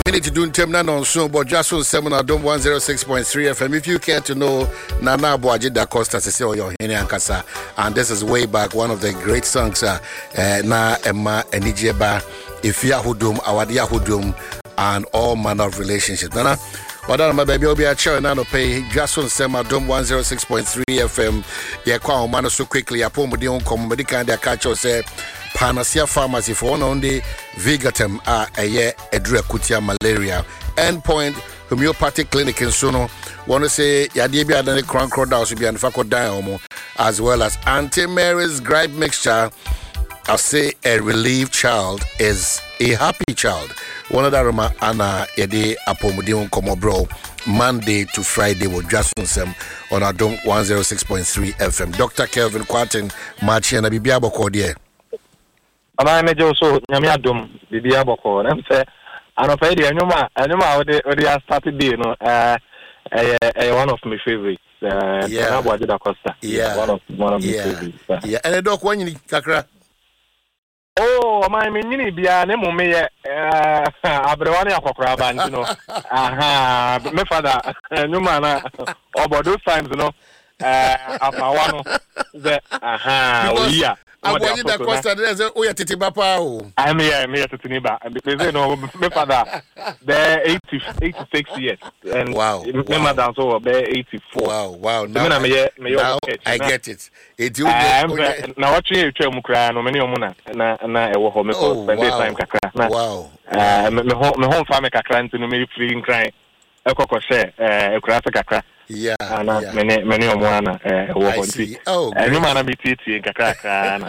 minute to do Temna on soon, but just on Seminar Dome 106.3 FM. If you care to know, Nana Boaji da Costa se o yo hene ankasa, and this is way back one of the great songs. Na Emma Enijeba, Ifia Hudum, Awadia Hudum, and all manner of relationships. Nana, what my baby will be a chair now to pay just on Seminar Dome 106.3 FM. Yeah, kwa umano so quickly. Apo mudi on come medical and catch us say. Panacea Pharmacy for one only Vigatem a year Edra Kutia malaria. Endpoint homeopathic clinic in Suno. Want to say Yadibia Dani Crown Crowdhouse will be an Fako Diomo as well as Auntie Mary's gripe mixture. I say a relieved child is a happy child. One of the Roma Anna Yede Apomudion Komobro Monday to Friday with Justin Sem on our Dome 106.3 FM. Dr. Kelvin Quatin Marchi and Abibiabo Cordier. I made also Yamiadum, the Diaboko, and say, I'm afraid I know I started being one of my favorites. Abwajida Costa. Yeah, one of my favorites. Yeah, and a dog when you Kakra. Oh, my mini be a name me Abrewania Kokraban, you know. Aha, my father, Numana, about those times, you know. After one, the yeah. I want you to Costa. There's a way to Tibapa. I'm here to Tiniba. Because you know, my father, they're 86 years. And wow. My mother's over, they're 84. Wow. Now I get it. It you now watching you tell Mukra, no many omuna, and I will home for time Kakra. Wow. My home family Kakra, and me free and crying. A cocoa share, a crasa Kakra. Yeah, many omwana, I see. Oh, and you man be titi Kakra,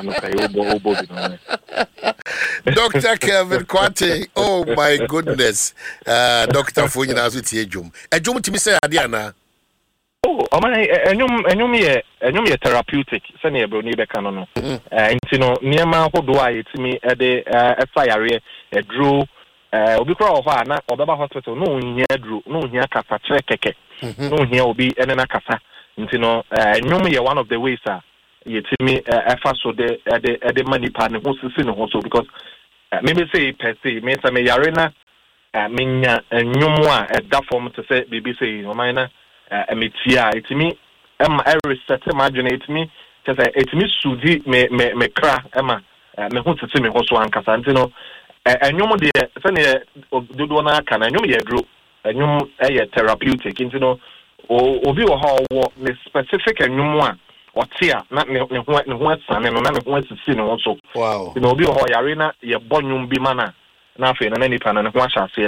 Dr. Kelvin Kwate, oh my goodness. Dr. Funyina Zutiejum. A jum to me say Adiana. Oh, and you therapeutic, Sanya Bruni Becanono. And you know, near my who do I to me at the fire, a drew. Obi kura ofa na Obaba hospital no nya dru no nya kasa keke no nya obi ene na kasa nti no nyom ye one of the ways yetimi efa so de manipa ne ho sisi ne ho so because maybe say per se me say me yare na menya nyom a da form to say bibi say o man na emetia etimi reset imagine etimi to say etimi sudi me kra me ho sisi me ho so ankasa nti no enyum de sene dodo na aka na enyum ye dro enyum therapeutic nti no obi wo ha wo ne specific enyum a otia na ne ho asane no na ne ho asisi ne ho so wow no obi wo ha yare na ye bonyum bi mana na afi na nipa na ne ho ahase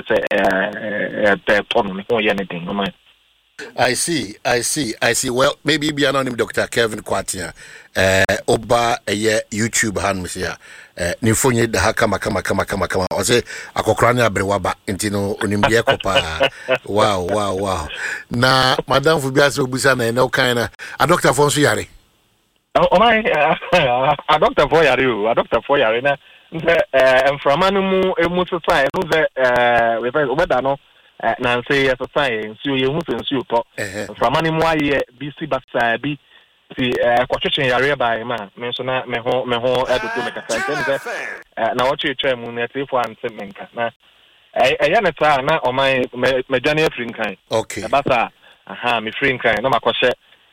te tono ne ho ye ne den no man. I see. Well, maybe be anonym Dr. Kelvin Kwatia. Oba YouTube hand here. Nifonye da kama. O say akokranya brewaba intino onimbiye kopa. Wow. Na Madam Fubiasa obusa na no kind a doctor Fonso yare. Oh my a doctor for yare na mframanu mu emu society no we weda no na say exercise nsuo ye hu nsuo to from ani mo aye BC basa bi ti kwatwetwe yare ba ma me so na me ho edodo me kasa nse na wo twetwe mu na tifo ante menka na eya na ta na o mai me dwane afrin kan okay basa me free kan na makɔhye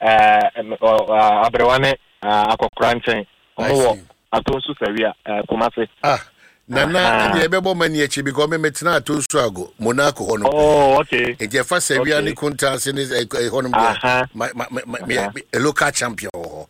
abrewane akokora nchen wo atonsu sawia komase Nana, the Ebebo Maniachi become a metina to struggle, Monaco Hono. Oh, okay. And your first Saviani Kuntas in a honor, a local champion.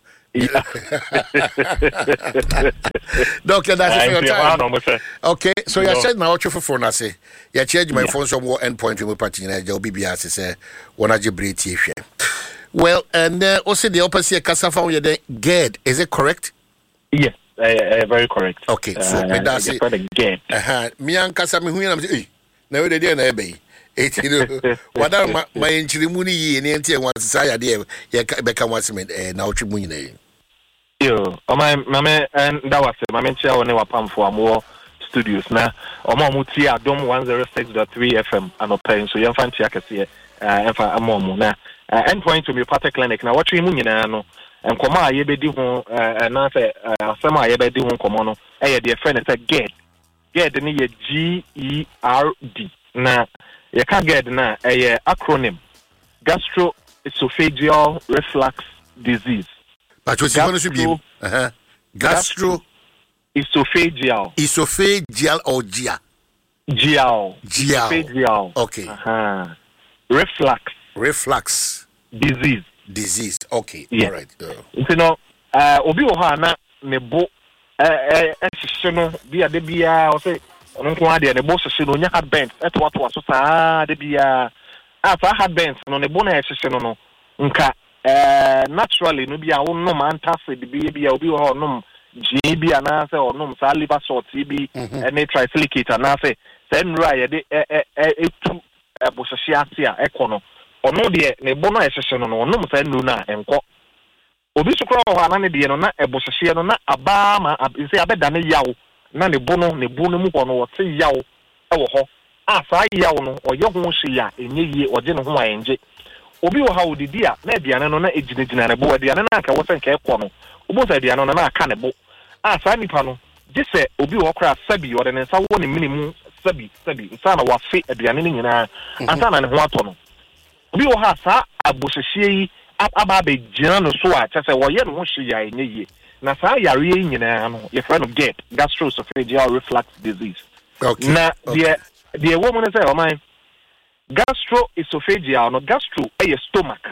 Doctor, that's your time. Okay, so you said now, for phone, I say, you change my phone some more endpoint to party in a job, BBS, say, one of your British. Well, and also the opposite Casafa, GED, is it correct? Yes. Very correct. Okay, so me that's it. Me and Kasami who am say, na we dey na ebe. Wada my enchirimu ni yi ni enti enwa sisa dey ye beka wasement na otwimu nyina. Yo, o my and that was my mentia one wapam for amwo studios na o ma mu ti Adom 106.3 FM anopen so yemfa ntia kese emfa amomu na endpoint to me party clinic na watwi mu nyina no nkoma a yebedi ho na say asema a yebedi ho nkomo no the friend say GED ni ye GERD na you can get na a acronym gastroesophageal reflux disease. But what's going to be gastro esophageal or GIA? Esophageal. Okay. Reflux disease. Okay. Yeah. All right. You know, obi oha na nebo no bia de bia o say onko ade nebo sese no nya hard bent eto so saa de bia afa hard bent no nebo na sese no nka naturally no bia wo no man tase de bia obi oha no ji bia na say onom saa liver salt bi any trisilicate na say nra ye de etu bosese ase a ekono ono de nebo na sese no onom saa nu na enko obi sukura ho anane de no na ebosese no na aba ma ise abeda ne yawo na ne bo no mu ho no wo se yawo ewo ho asa yawo no oye ho hye ya enye yie oje ne ho ayenje obi wo ha odidi a na aduane no na ejinejina ne bo aduane na aka wo se nka ekọ no obo sa aduane no na aka ne bo asa nipa no gise obi wo kra sabi ode ne nsa wo ne minimu sabi nsa na wafe aduane ne nyina asa na ne ho ato no obi wo ha sa abosese yi aba be gina no so a chese wo ye no ho hye ya enye yie na saa yare nyina no ye friend of gastroesophageal reflux disease. Okay. Na the woman say o man gastroesophageal no gastro e stomach.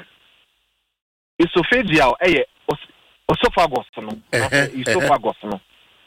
Esophageal e esophagus no. Esophagus no.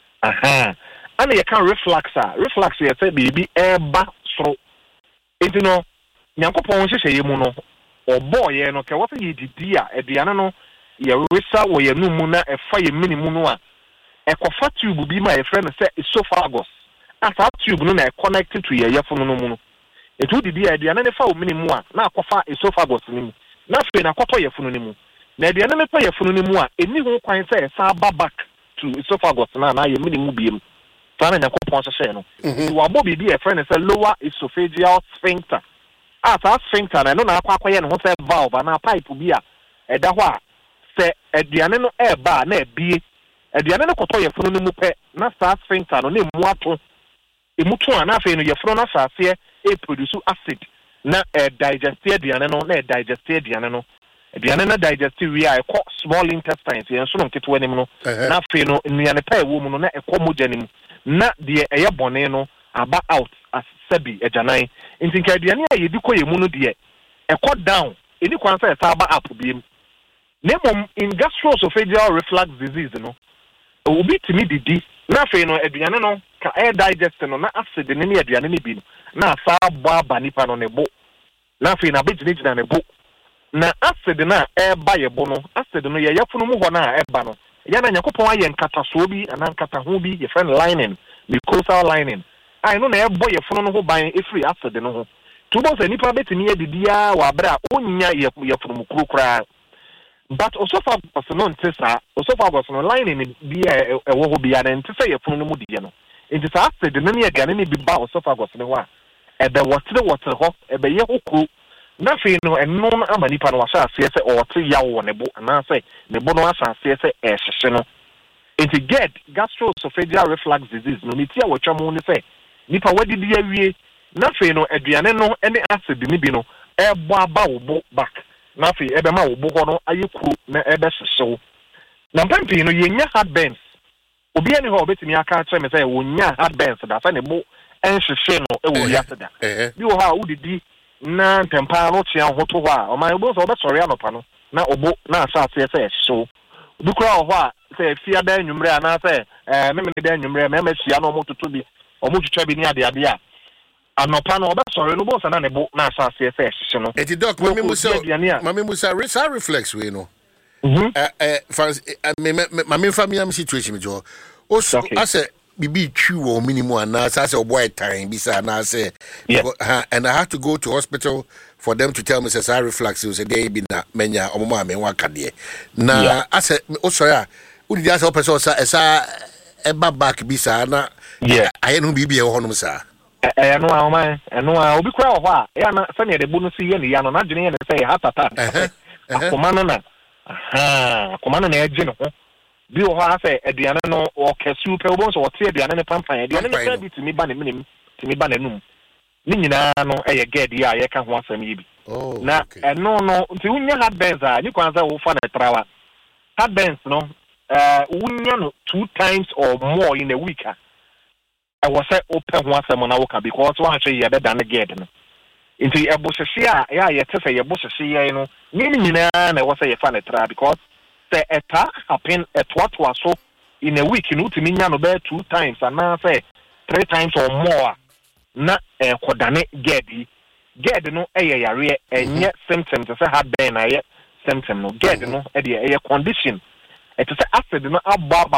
And you can reflux ye say baby eba soro. Enti no nyankopon hye ye mu no oboye no ke wo say ye didi a aduane no ye resa wo ye numu na efa ye minimu no a ekofa tube bi ma ye friend say esophagus asa tube no na connected to ye yefunu no mu no etu didi aduane ne fa wo minimu a na akofa esophagus ni mu na fe na akoto yefunu ni mu na aduane ne fa yefunu ni mu a eni ho kwan say sa back to esophagus na ye minimu biem sana nyakopon hye no wo abo bibi ye friend say lower esophageal sphincter asa sphincter na no na akwakoye ne ho say valve na pipe bi a eda ho a se aduane no eba na ebie aduane no koto yefunu no mu pe na sa sphincter no na emu ato emuto ana afi no yefunu na saase produce acid na digest aduane no na digest aduane no aduane na digest we a ekọ small intestines yen so no nketo anim no na afi no nnuane pa ewo mu no na ekọ mogya nim na de eye bone no aba out as sabi ajanan ntinka aduane a yedi kọ yemu no de ekọ down eni kwan sa esa aba up biem Name in gastroesophageal reflux disease, no. Obi timi didi. Na fe no aduane no ka digest no na acid ne ne aduane ne bi no. Na sa ba nipa no ne bo. Na fe na begina ne bo. Na acid na ba ye bo no. Acid no ye yafunu mu ho na eba no. Ya na nyakopon aye nkataso bi ana nkataho bi ye friend lining, mucosal lining. Ai no na ebo ye funu no ho ban efiri acid no ho. Tubo se nipa betimi adidi a wa bra onya ye funu mu kurukura. But esophagus no ntesa esophagus no lining bi ewo ho bia na ntesa ye funu no mu die no ntesa acid no ne agane ne bi ba esophagus ne ho a ebe water ho ebe ye hokuru na fe no eno no amani pa no wa sha ase o te yawo ne bo na say ne bo no asa ase ehye no enti get gastroesophageal reflux disease no meti a wotwa mo ne say nipa wadidi awie na fe no aduane no ene acid ne bi no ebo aba wo bo back na fi ebe ma wo bo no ayekuru na ebe hyehyw na mpampi no yenya hard burns obi ani ho obetimi aka kire me say wonya hard burns da fa ne bo enhyehyw no ewo yaseda bi wo ha udidi na ntempa no tia ho to ho a o man bo so obesori anopa no na obo na asase say hyehyw bi kura ho a say fia da nwumre ana say me da nwumre me sia no mototo bi o motutwa bi ni ade a anopa no obesori no bo sa na ne bo na asase say hyehyw no eti doc mami musa reflex we no mami family am situation me jo o so ase bibi twi wo minimum ana ase oboy time bi sa na ase and I have to go to hospital for them to tell me say reflex say dey bi na menya omoma me waka de na ase o so ya udi ase o person esa eba back bi sa na aye no bibi e ho no sa no man no obi kura ho a ya na se ne de bonus ye ne ya no na dwene ye ne say heart attack akomano na akomano na eje no bi o ha say aduane no o kesu pe o bo so o te aduane ne pampan aduane ne ka bi timi ba ne minim timi ba nanum ni nyina no ged ya ye ka ho asem yi bi na eno no nti unya headbands a ni kwanza wo fa na trawa headbands no unya no 2 times or more in a week I was say open ho asem na wo ka because one hwe ye beda na ged no nti ebohye a ya ye tese ye bohye ye no ni nyina na wo say ye fa na trawa because say eta happen at what was so in a week no timi nya no be 2 times and na say 3 times or more na kodane ged no yare enye symptoms say heartburn aye symptom no ged no eye condition it is acid no ababa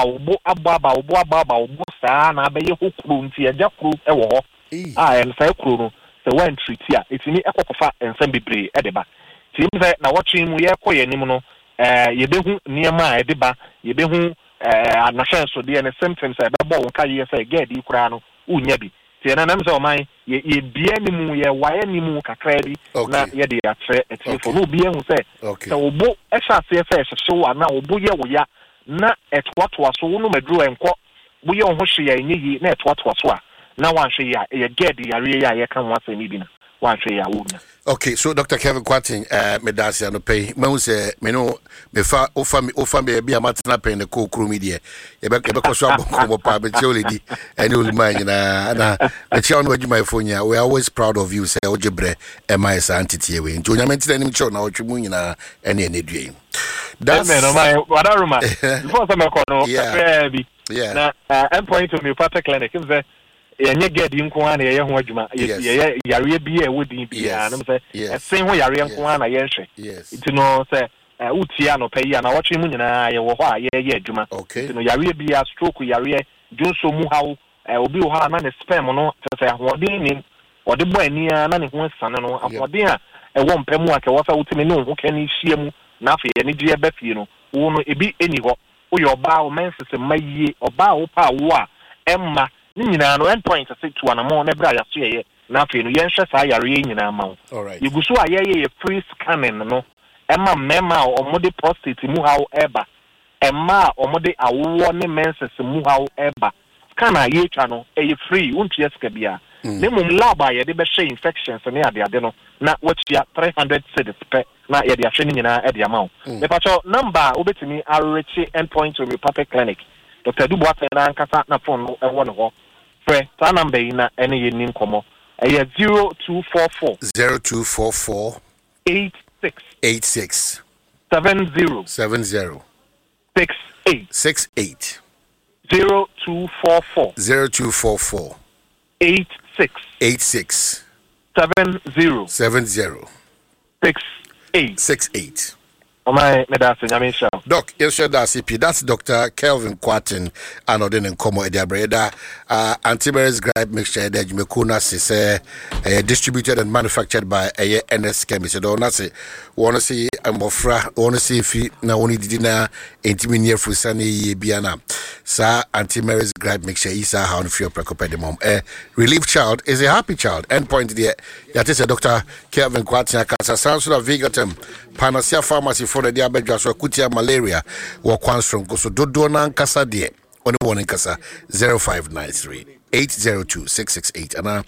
wo saa na abaye hokuru nti aja kuru ewo ho en say kuru no say when treat ya itini ekokofa ensem bebre edeba tim say na watching mu ye koye nim no yebehu niema edeba yebehu anahye so de ne symptoms ebebo won ka ye say ged ikura no unya bi tiena nam say o man ye bia ni mu ye waye ni mu kakra bi na ye de atre etifo no bia hu say say obo ehase ehyewa na obo ye wo ya na etwatwa so wo no madru enko bo ye ho hye ya enyi na etwatwa so a na wanhwe ya ye ged yare ya ye kan wasani bi na wanhwe ya wo na. Okay, so Dr. Kevin Kwatin, medasi no pay. Me say me no me fa ofa me bia matena pay ne ko kru media. Ye be ko so abonko pa be choledi. Any old man na me chia no adwuma phone ya. We are always proud of you say ojebre e my entity we. Nti onyamenti na nim cho na otwemu nyina ene enedue. That's no my wadaruma. Before some ko no bi. Na endpoint to me Pata Clinic say yenye ged nko ana ye ho adwuma ye yare bi e wodi bi ya na say sen ho yare nko ana ye hwe it no say utia no pay ya na watwe mu nyina ye wo ho a ye adwuma it no yare bi ya stroke yare jonso mu hawo obi wo ha na ne spam no say ahodin ni ode bo ani na ne ho sane no ahodin a e wo mpam a ke wo fa wutimi ne ho ka ni hie mu na afa ye ne die ba fie no wo no ebi eni ho wo yo ba wo mensese maye oba wo pa wo a emma nyina no endpoint say to anamo na bra ya so ye na afi no yen hwe sa yare nyina ma wo igusu a ye free scanning no emma mema omode prostate mu hawo eba emma omode awo ne menses mu hawo eba scan a ye twa no free untu yeska bia ne mum lab a ye de be hwe infections ne ade no na wachia 300 cedis pe na ye de ahwe nyina e de ama wo me pacho number obetimi arrechi endpoint to me Pata Clinic Dr. Dubois na nkasa na phone no e wo no ho pre ta number ina ene ye nin komo eye 0244 86 70 68 0244 86 70 68 my medicine yamisha doc yes that CP that's Dr. Kelvin Kwatin and odin nkomo ediabreda antivirus gripe mixture that jumekuna say distributed and manufactured by NS Chemist do na say wanna see amofra wanna see if na woni didi na entimi near fusani ye biana sa antivirus gripe mixture isa how for precopedimum relief child is a happy child endpoint there that is Dr. Kelvin Kwatin akasa sounds of Vigatem Panacea Pharmacy for the diabetes so kutia malaria wo kwanstrom ko so dodo na nkasa de oni won nkasa 0593 802-668 and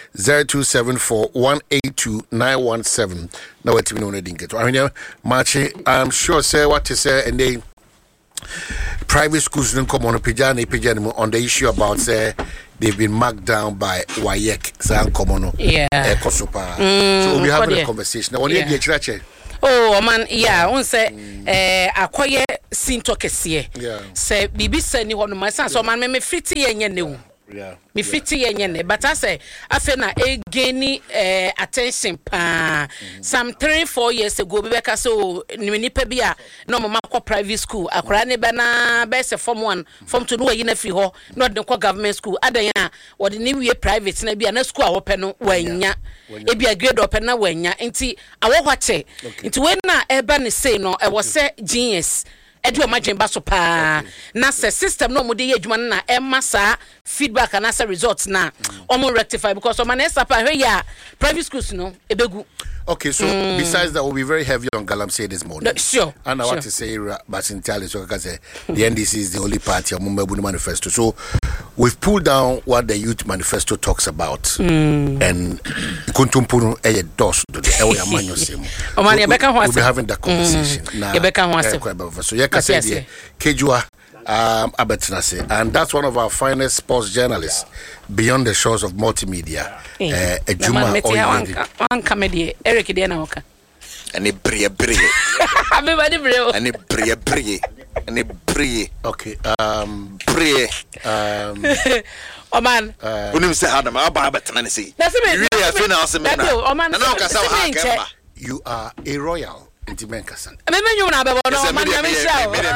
0274-182-917 na watimi no didn't get to Marchi I'm sure say what to say and they private schools don't come on pijani on the issue about say they've been marked down by WAEC San Komono Ekosopa so we having a conversation now only the church. Oh man, yeah, on say akoye sinto kese. Say bibi say ni hono my son so man me fiti yenye ne. Me fiti yenye ne but I say afa na geni attention pa some 3-4 years ago be ka so ni nipa bia no mama kwa private school akora ne be na be say form 1 form 2 no yi na fi ho no de kwa government school adan ya wode ni wie private na bia na school a wo pe no wanya e bia grade open na wanya nti awo hwache nti we na eba ne say no e wo say genius edu imagine ba so pa na say system no mo de ye adwuma na e masa feedback and as results na omo rectify because o man esa pa hwe ya private schools no ebegu Okay, so besides that, we'll be very heavy on Galamsey this morning. Sure. And I want to say, Basintali, so because the NDC is the only party on Mumbai Manifesto. So we've pulled down what the Youth Manifesto talks about, and Kuntumpuru a dos to the Ewa Manyo. We'll be having that conversation. So you can say Kejua Abetinase, and that's one of our finest sports journalists beyond the shores of multimedia. Juma one comedy, Eric Dianaoka. And a brie. Everybody brio. And a brie. And a brie. Okay. Brie. Oh man. Unim say Adam, I'll buy Betanasi. That's me. Oh man. You are a royal. Intimen Kasan.